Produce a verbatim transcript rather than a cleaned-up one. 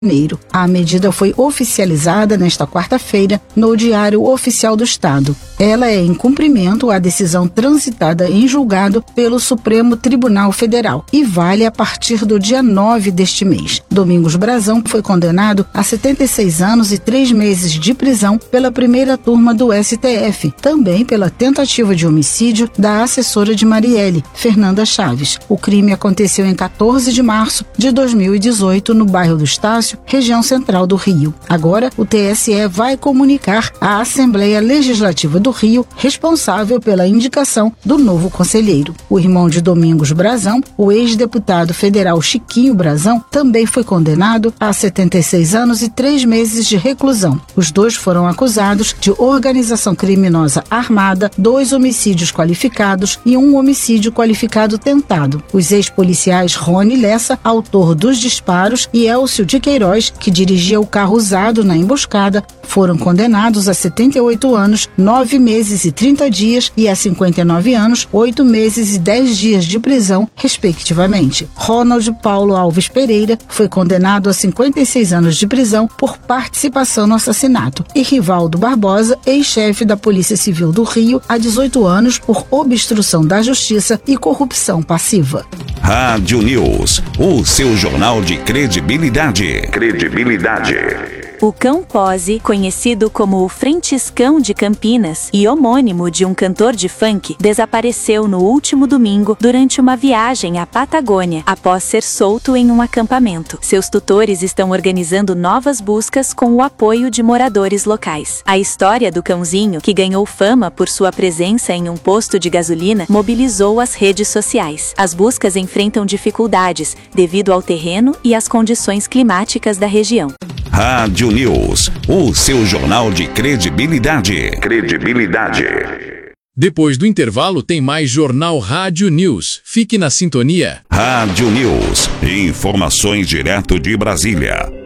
Janeiro. A medida foi oficializada nesta quarta-feira no Diário Oficial do Estado. Ela é em cumprimento à decisão transitada em julgado pelo Supremo Tribunal Federal e vale a partir do dia nove deste mês. Domingos Brazão foi condenado a setenta e seis anos e três meses de prisão pela primeira turma do S T F, também pela tentativa de homicídio da assessora de Marielle, Fernanda Chaves. O crime aconteceu em quatorze de março de dois mil e dezoito no bairro do Estácio, região central do Rio. Agora, o T S E vai comunicar à Assembleia Legislativa do Rio, responsável pela indicação do novo conselheiro. O irmão de Domingos Brazão, o ex-deputado federal Chiquinho Brazão, também foi condenado a setenta e seis anos e três meses de reclusão. Os dois foram acusados de organização criminosa armada, dois homicídios qualificados e um homicídio qualificado tentado. Os ex-policiais Rony Lessa, autor dos disparos, e Elcio de Queiroz, que dirigia o carro usado na emboscada, foram condenados a setenta e oito anos, nove meses e trinta dias e a cinquenta e nove anos, oito meses e dez dias de prisão, respectivamente. Ronald Paulo Alves Pereira foi condenado a cinquenta e seis anos de prisão por participação no assassinato e Rivaldo Barbosa, ex-chefe da Polícia Civil do Rio, a dezoito anos por obstrução da justiça e corrupção passiva. Rádio News, o seu jornal de credibilidade. Credibilidade. O Cão Pose, conhecido como o Frentiscão de Campinas e homônimo de um cantor de funk, desapareceu no último domingo durante uma viagem à Patagônia, após ser solto em um acampamento. Seus tutores estão organizando novas buscas com o apoio de moradores locais. A história do cãozinho, que ganhou fama por sua presença em um posto de gasolina, mobilizou as redes sociais. As buscas enfrentam dificuldades devido ao terreno e às condições climáticas da região. Rádio News, o seu jornal de credibilidade. Credibilidade. Depois do intervalo tem mais Jornal Rádio News. Fique na sintonia. Rádio News, informações direto de Brasília.